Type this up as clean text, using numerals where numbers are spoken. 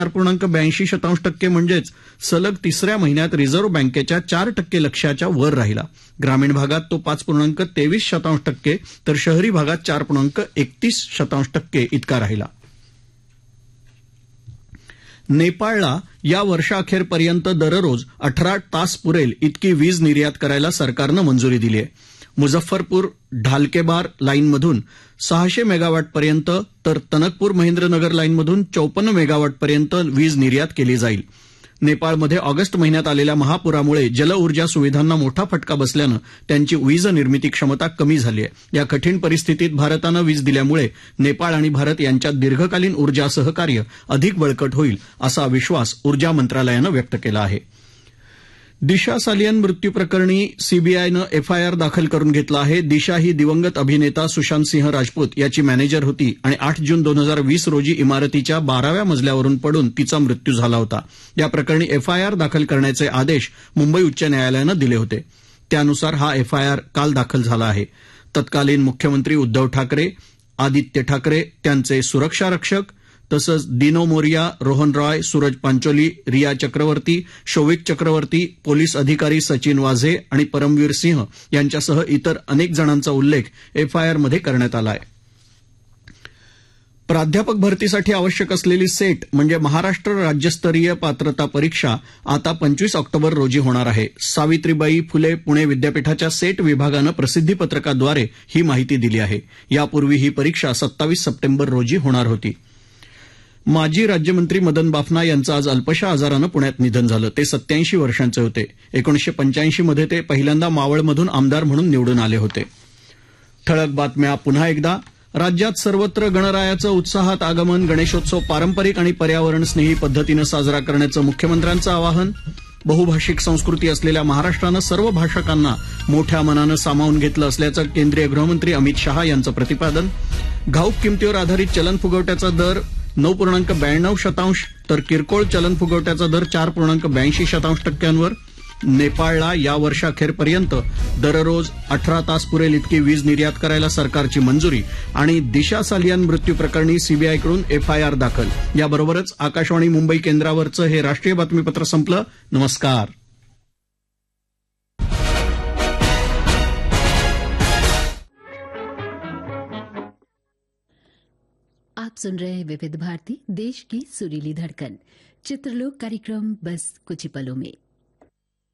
4.82% म्हणजेच सलग तिसऱ्या महिन्यात रिझर्व्ह बँकेच्या 4% लक्ष्याच्या वर राहिला. ग्रामीण भागात तो 5.23% तर शहरी भागात 4.31% इतका राहिला. नेपाळला या वर्षाअखेरपर्यंत दररोज 18 तास पुरेल इतकी वीज निर्यात करायला सरकारनं मंजुरी दिली आहे. मुझफ्फरपूर ढालकेबार लाईनमधून 600 मेगावॉटपर्यंत तर तनकपूर महेंद्रनगर लाईनमधून 54 मेगावॉटपर्यंत वीज निर्यात केली जाईल. नेपाळमध्ये ऑगस्ट महिन्यात आलेल्या महापुरामुळे जलऊर्जा सुविधांना मोठा फटका बसल्यानं त्यांची वीज निर्मिती क्षमता कमी झाली आहे. या कठीण परिस्थितीत भारतानं वीज दिल्यामुळे नेपाळ आणि भारत यांच्यात दीर्घकालीन ऊर्जा सहकार्य अधिक बळकट होईल असा विश्वास ऊर्जा मंत्रालयानं व्यक्त केला आहे. दिशा सालियन मृत्यूप्रकरणी सीबीआयनं एफआयआर दाखल करून घेतला आहे. दिशा ही दिवंगत अभिनेता सुशांत सिंह राजपूत याची मॅनेजर होती आणि 8 जून 2020 रोजी इमारतीच्या 12व्या मजल्यावरून पडून तिचा मृत्यू झाला होता. या प्रकरणी एफआयआर दाखल करण्याचे आदेश मुंबई उच्च न्यायालयानं दिले होते. त्यानुसार हा एफआयआर काल दाखल झाला आहे. तत्कालीन मुख्यमंत्री उद्धव ठाकरे, आदित्य ठाकरे, त्यांचे सुरक्षा रक्षक तसंच दिनो मोरिया, रोहन रॉय, सूरज पांचोली, रिया चक्रवर्ती, शोविक चक्रवर्ती, पोलीस अधिकारी सचिन वाझे आणि परमवीर सिंह यांच्यासह इतर अनेक जणांचा उल्लेख एफआयआरमध्ये करण्यात आला आहे. प्राध्यापक भरतीसाठी आवश्यक असलेली सेट म्हणजे महाराष्ट्र राज्यस्तरीय पात्रता परीक्षा आता 25 ऑक्टोबर रोजी होणार आहे. सावित्रीबाई फुले पुणे विद्यापीठाच्या सेट विभागानं प्रसिद्धीपत्रकाद्वारे ही माहिती दिली आहे. यापूर्वी ही परीक्षा 27 सप्टेंबर रोजी होणार होती. माजी राज्यमंत्री मदन बाफना यांचं आज अल्पशा आजारानं पुण्यात निधन झालं. ते 87 वर्षांचे होते. 1985 मध्ये ते पहिल्यांदा मावळमधून आमदार म्हणून निवडून आले होते. ठळक बातम्या पुन्हा एकदा. राज्यात सर्वत्र गणरायाचं उत्साहात आगमन. गणेशोत्सव पारंपरिक आणि पर्यावरणस्नेही पद्धतीनं साजरा करण्याचं मुख्यमंत्र्यांचं आवाहन. बहुभाषिक संस्कृती असलेल्या महाराष्ट्रानं सर्व भाषकांना मोठ्या मनानं सामावून घेतलं असल्याचं केंद्रीय गृहमंत्री अमित शहा यांचं प्रतिपादन. घाऊक किमतीवर आधारित चलन फुगवट्याचा दर 9.92% तर किरकोळ चलन फुगवट्याचा दर 4.82%. नेपाळला या वर्षाअखेरपर्यंत दररोज 18 तास पुरेल इतकी वीज निर्यात करायला सरकारची मंजुरी. आणि दिशा सालियन मृत्यू प्रकरणी सीबीआयकडून एफआयआर दाखल. याबरोबरच आकाशवाणी मुंबई केंद्रावरचं हे राष्ट्रीय बातमीपत्र संपलं. नमस्कार. आप सुन रहे हैं विविध भारती, देश की सुरीली धड़कन. चित्रलोक कार्यक्रम बस कुछ ही पलों में.